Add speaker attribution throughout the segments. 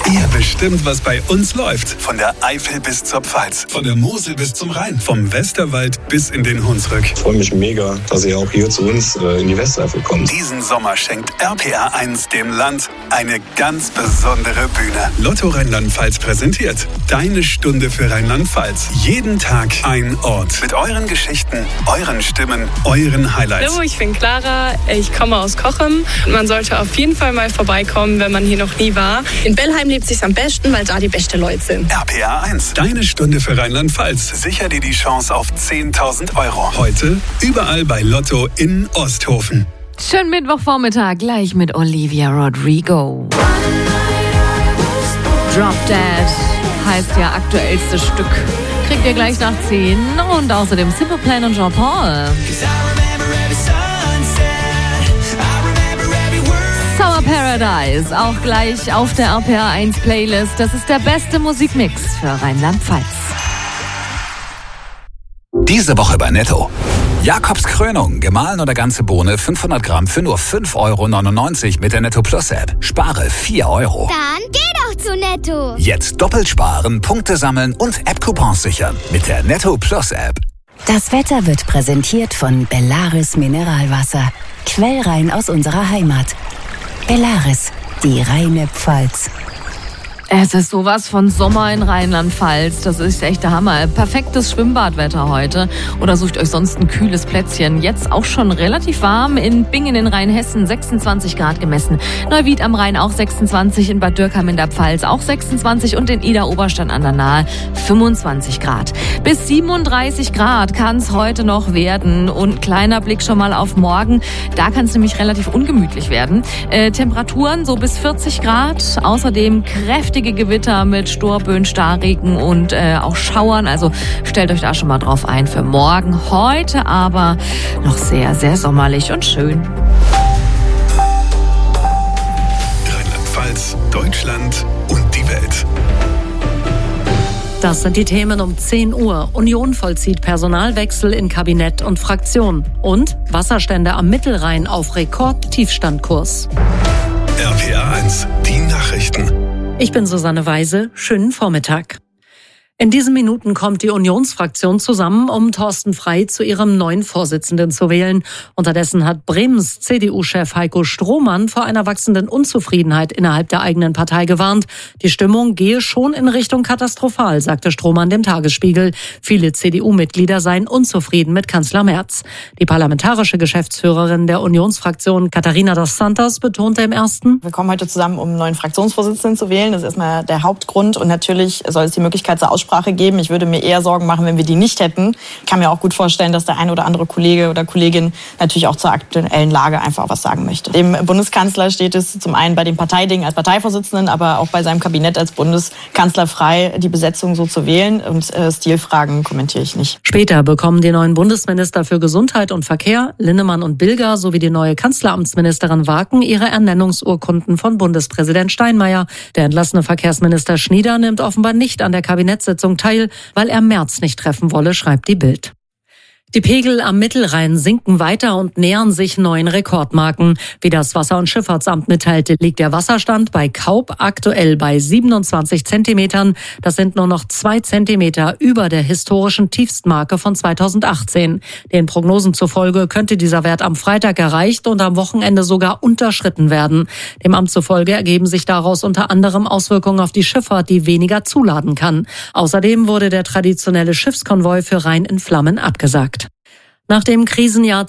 Speaker 1: Ihr bestimmt, was bei uns läuft. Von der Eifel bis zur Pfalz, von der Mosel bis zum Rhein, vom Westerwald bis in den Hunsrück.
Speaker 2: Ich freue mich mega, dass ihr auch hier zu uns in die Westeifel kommt.
Speaker 1: Diesen Sommer schenkt RPR1 dem Land eine ganz besondere Bühne. Lotto Rheinland-Pfalz präsentiert Deine Stunde für Rheinland-Pfalz. Jeden Tag ein Ort. Mit euren Geschichten, euren Stimmen, euren Highlights.
Speaker 3: Hallo, ich bin Clara, ich komme aus Cochem. Man sollte auf jeden Fall mal vorbeikommen, wenn man hier noch nie war.
Speaker 4: In Bellheim lebt es sich am besten, weil da die besten Leute sind.
Speaker 1: RPR1, Deine Stunde für Rheinland-Pfalz. Sicher dir die Chance auf 10.000 €. Heute überall bei Lotto in Osthofen.
Speaker 5: Schönen Mittwochvormittag, gleich mit Olivia Rodrigo. Drop Dead heißt ja aktuellstes Stück. Kriegt ihr gleich nach 10. Und außerdem Simple Plan und Jean Paul. Summer Paradise, auch gleich auf der RPR1 Playlist. Das ist der beste Musikmix für Rheinland-Pfalz.
Speaker 6: Diese Woche bei Netto. Jakobs Krönung, gemahlen oder ganze Bohne, 500 Gramm für nur 5,99 € mit der Netto Plus App. Spare 4 €.
Speaker 7: Dann geh doch zu Netto.
Speaker 6: Jetzt doppelt sparen, Punkte sammeln und App-Coupons sichern mit der Netto Plus App.
Speaker 8: Das Wetter wird präsentiert von Bellaris Mineralwasser. Quellrein aus unserer Heimat. Bellaris, die reine Pfalz.
Speaker 5: Es ist sowas von Sommer in Rheinland-Pfalz. Das ist echt der Hammer. Perfektes Schwimmbadwetter heute. Oder sucht euch sonst ein kühles Plätzchen. Jetzt auch schon relativ warm. In Bingen in Rheinhessen 26 Grad gemessen. Neuwied am Rhein auch 26. In Bad Dürkheim in der Pfalz auch 26. Und in Idar-Oberstein an der Nahe 25 Grad. Bis 37 Grad kann es heute noch werden. Und kleiner Blick schon mal auf morgen. Da kann es nämlich relativ ungemütlich werden. Temperaturen so bis 40 Grad. Außerdem kräftig Gewitter mit Storböen, Starregen und auch Schauern. Also stellt euch da schon mal drauf ein für morgen. Heute aber noch sehr, sehr sommerlich und schön.
Speaker 1: Rheinland-Pfalz, Deutschland und die Welt.
Speaker 9: Das sind die Themen um 10 Uhr. Union vollzieht Personalwechsel in Kabinett und Fraktion. Und Wasserstände am Mittelrhein auf Rekordtiefstandkurs.
Speaker 1: RPR1, die Nachrichten.
Speaker 9: Ich bin Susanne Weise. Schönen Vormittag. In diesen Minuten kommt die Unionsfraktion zusammen, um Thorsten Frey zu ihrem neuen Vorsitzenden zu wählen. Unterdessen hat Bremens CDU-Chef Heiko Strohmann vor einer wachsenden Unzufriedenheit innerhalb der eigenen Partei gewarnt. Die Stimmung gehe schon in Richtung katastrophal, sagte Strohmann dem Tagesspiegel. Viele CDU-Mitglieder seien unzufrieden mit Kanzler Merz. Die parlamentarische Geschäftsführerin der Unionsfraktion, Katharina dos Santos, betonte im Ersten:
Speaker 10: Wir kommen heute zusammen, um einen neuen Fraktionsvorsitzenden zu wählen. Das ist erstmal der Hauptgrund. Und natürlich soll es die Möglichkeit zur Aussprache geben. Ich würde mir eher Sorgen machen, wenn wir die nicht hätten. Ich kann mir auch gut vorstellen, dass der ein oder andere Kollege oder Kollegin natürlich auch zur aktuellen Lage einfach was sagen möchte. Dem Bundeskanzler steht es zum einen bei den Parteidingen als Parteivorsitzenden, aber auch bei seinem Kabinett als Bundeskanzler frei, die Besetzung so zu wählen. Und Stilfragen kommentiere ich nicht.
Speaker 9: Später bekommen die neuen Bundesminister für Gesundheit und Verkehr, Linnemann und Bilger, sowie die neue Kanzleramtsministerin Waken ihre Ernennungsurkunden von Bundespräsident Steinmeier. Der entlassene Verkehrsminister Schnieder nimmt offenbar nicht an der Kabinettssitzung teil, weil er Merz nicht treffen wolle, schreibt die Bild. Die Pegel am Mittelrhein sinken weiter und nähern sich neuen Rekordmarken. Wie das Wasser- und Schifffahrtsamt mitteilte, liegt der Wasserstand bei Kaub aktuell bei 27 Zentimetern. Das sind nur noch 2 Zentimeter über der historischen Tiefstmarke von 2018. Den Prognosen zufolge könnte dieser Wert am Freitag erreicht und am Wochenende sogar unterschritten werden. Dem Amt zufolge ergeben sich daraus unter anderem Auswirkungen auf die Schifffahrt, die weniger zuladen kann. Außerdem wurde der traditionelle Schiffskonvoi für Rhein in Flammen abgesagt. Nach dem Krisenjahr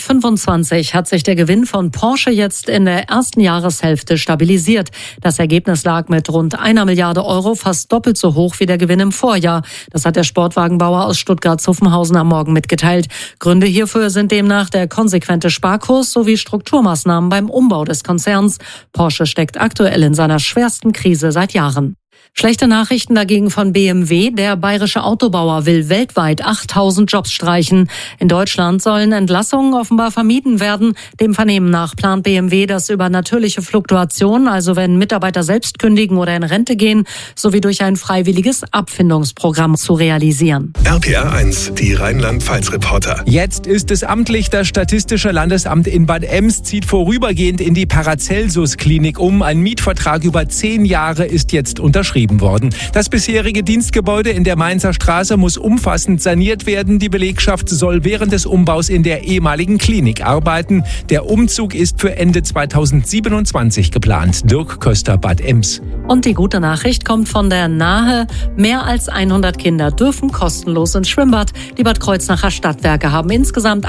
Speaker 9: 2025 hat sich der Gewinn von Porsche jetzt in der ersten Jahreshälfte stabilisiert. Das Ergebnis lag mit rund 1 Milliarde € fast doppelt so hoch wie der Gewinn im Vorjahr. Das hat der Sportwagenbauer aus Stuttgart-Zuffenhausen am Morgen mitgeteilt. Gründe hierfür sind demnach der konsequente Sparkurs sowie Strukturmaßnahmen beim Umbau des Konzerns. Porsche steckt aktuell in seiner schwersten Krise seit Jahren. Schlechte Nachrichten dagegen von BMW. Der bayerische Autobauer will weltweit 8000 Jobs streichen. In Deutschland sollen Entlassungen offenbar vermieden werden. Dem Vernehmen nach plant BMW, das über natürliche Fluktuation, also wenn Mitarbeiter selbst kündigen oder in Rente gehen, sowie durch ein freiwilliges Abfindungsprogramm zu realisieren.
Speaker 1: RPR 1, die Rheinland-Pfalz-Reporter.
Speaker 11: Jetzt ist es amtlich. Das Statistische Landesamt in Bad Ems zieht vorübergehend in die Paracelsus-Klinik um. Ein Mietvertrag über 10 Jahre ist jetzt unterschrieben worden. Das bisherige Dienstgebäude in der Mainzer Straße muss umfassend saniert werden. Die Belegschaft soll während des Umbaus in der ehemaligen Klinik arbeiten. Der Umzug ist für Ende 2027 geplant. Dirk Köster, Bad Ems.
Speaker 9: Und die gute Nachricht kommt von der Nahe. Mehr als 100 Kinder dürfen kostenlos ins Schwimmbad. Die Bad Kreuznacher Stadtwerke haben insgesamt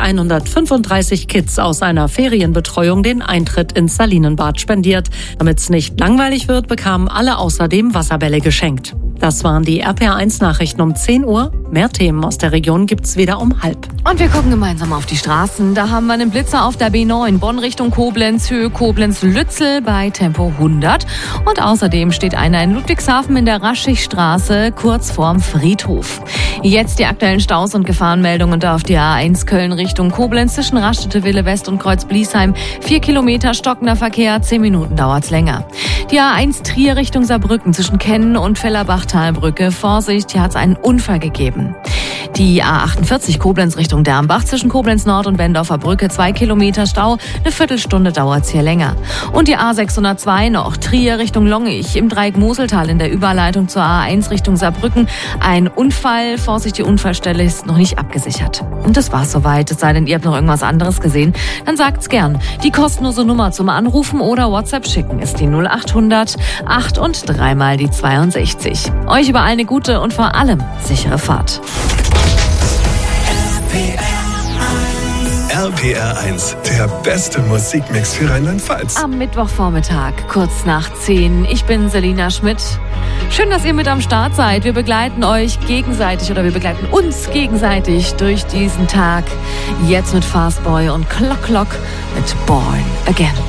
Speaker 9: 135 Kids aus einer Ferienbetreuung den Eintritt ins Salinenbad spendiert. Damit es nicht langweilig wird, bekamen alle außerdem Wasserbälle geschenkt. Das waren die RPR1-Nachrichten um 10 Uhr. Mehr Themen aus der Region gibt's wieder um 12:30.
Speaker 5: Und wir gucken gemeinsam auf die Straßen. Da haben wir einen Blitzer auf der B9, Bonn Richtung Koblenz, Höhe Koblenz-Lützel bei Tempo 100. Und außerdem steht einer in Ludwigshafen in der Raschigstraße, kurz vorm Friedhof. Jetzt die aktuellen Staus und Gefahrenmeldungen da auf die A1 Köln Richtung Koblenz zwischen Raststätte Wille West und Kreuz Bliesheim. 4 Kilometer stockender Verkehr, 10 Minuten dauert's länger. Die A1 Trier Richtung Saarbrücken zwischen Kennen und Fellerbachtalbrücke. Vorsicht, hier hat's einen Unfall gegeben. Die A48 Koblenz Richtung Dermbach zwischen Koblenz Nord und Wendorfer Brücke 2 Kilometer Stau, eine Viertelstunde dauert's hier länger. Und die A602 noch Trier Richtung Longich im Dreieck Moseltal in der Überleitung zur A1 Richtung Saarbrücken. Ein Unfall, Vorsicht, die Unfallstelle ist noch nicht abgesichert. Und das war's soweit, es sei denn, ihr habt noch irgendwas anderes gesehen, dann sagt's gern. Die kostenlose Nummer zum Anrufen oder WhatsApp schicken ist die 0800 8 und 3 mal die 62. Euch überall eine gute und vor allem sichere Fahrt.
Speaker 1: RPR 1, der beste Musikmix für Rheinland-Pfalz.
Speaker 5: Am Mittwochvormittag, kurz nach 10. Ich bin Selina Schmidt. Schön, dass ihr mit am Start seid. Wir begleiten euch gegenseitig oder wir begleiten uns gegenseitig durch diesen Tag. Jetzt mit Fastboy und Clock Clock mit Born Again.